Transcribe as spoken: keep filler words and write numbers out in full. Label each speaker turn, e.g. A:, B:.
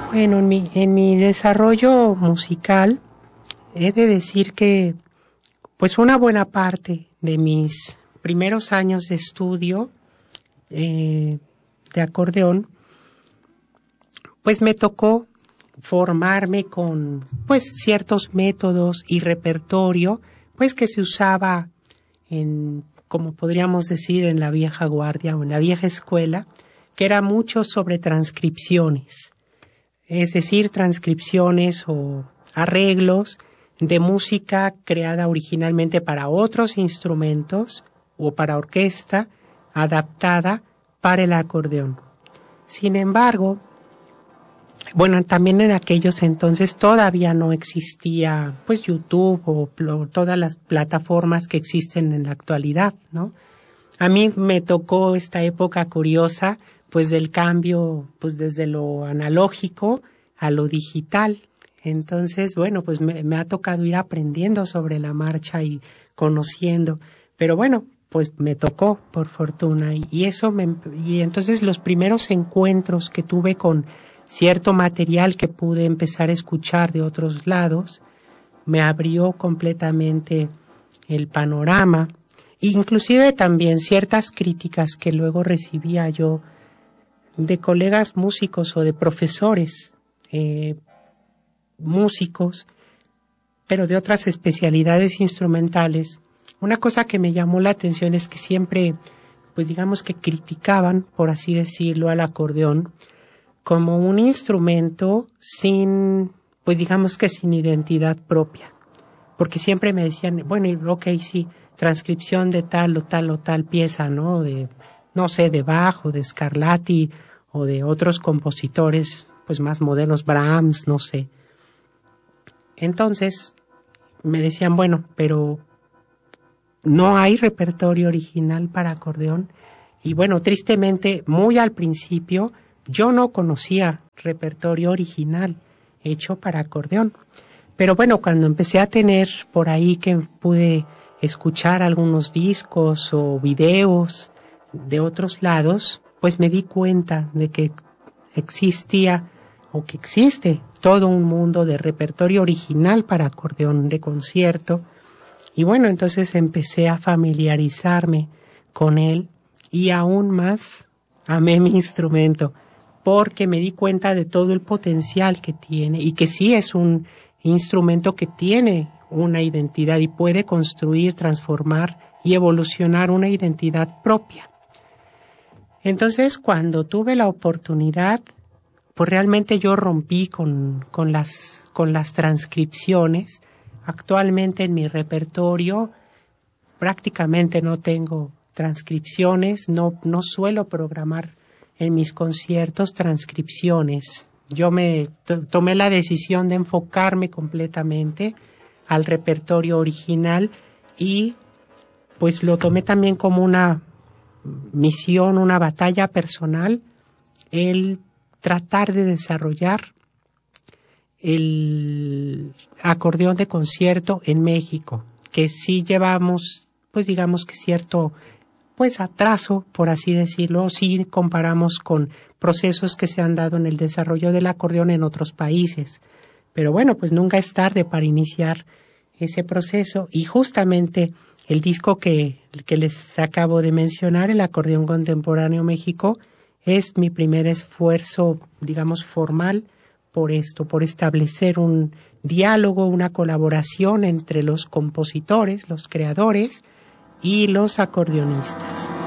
A: Bueno, en mi, en mi desarrollo musical, he de decir que, pues una buena parte de mis primeros años de estudio eh, de acordeón, pues me tocó formarme con, pues, ciertos métodos y repertorio, pues, que se usaba en, como podríamos decir, en la vieja guardia o en la vieja escuela, que era mucho sobre transcripciones. Es decir, transcripciones o arreglos de música creada originalmente para otros instrumentos o para orquesta, adaptada para el acordeón. Sin embargo, bueno, también en aquellos entonces todavía no existía, pues, YouTube o pl- todas las plataformas que existen en la actualidad, ¿no? A mí me tocó esta época curiosa, pues, del cambio, pues, desde lo analógico a lo digital. Entonces, bueno, pues me, me ha tocado ir aprendiendo sobre la marcha y conociendo. Pero bueno, pues me tocó, por fortuna. Y, y eso me, y entonces los primeros encuentros que tuve con cierto material que pude empezar a escuchar de otros lados, me abrió completamente el panorama. Inclusive también ciertas críticas que luego recibía yo de colegas músicos o de profesores eh, músicos, pero de otras especialidades instrumentales. Una cosa que me llamó la atención es que siempre, pues digamos que criticaban, por así decirlo, al acordeón como un instrumento sin, pues digamos que sin identidad propia. Porque siempre me decían, bueno, ok, sí, transcripción de tal o tal o tal pieza, ¿no? De, no sé, de Bach o de Scarlatti o de otros compositores, pues más modernos, Brahms, no sé. Entonces, me decían, bueno, pero no hay repertorio original para acordeón. Y bueno, tristemente, muy al principio, yo no conocía repertorio original hecho para acordeón. Pero bueno, cuando empecé a tener por ahí que pude escuchar algunos discos o videos de otros lados, pues me di cuenta de que existía o que existe todo un mundo de repertorio original para acordeón de concierto. Y bueno, entonces empecé a familiarizarme con él y aún más amé mi instrumento, porque me di cuenta de todo el potencial que tiene y que sí es un instrumento que tiene una identidad y puede construir, transformar y evolucionar una identidad propia. Entonces, cuando tuve la oportunidad, pues realmente yo rompí con, con las, con las transcripciones. Actualmente en mi repertorio prácticamente no tengo transcripciones, no, no suelo programar en mis conciertos transcripciones. Yo me to- tomé la decisión de enfocarme completamente al repertorio original y pues lo tomé también como una misión, una batalla personal, el tratar de desarrollar el acordeón de concierto en México, que sí llevamos, pues digamos que cierto, pues atraso, por así decirlo, si comparamos con procesos que se han dado en el desarrollo del acordeón en otros países. Pero bueno, pues nunca es tarde para iniciar ese proceso y justamente el disco que, que les acabo de mencionar, el Acordeón Contemporáneo México, es mi primer esfuerzo, digamos, formal por esto, por establecer un diálogo, una colaboración entre los compositores, los creadores y los acordeonistas.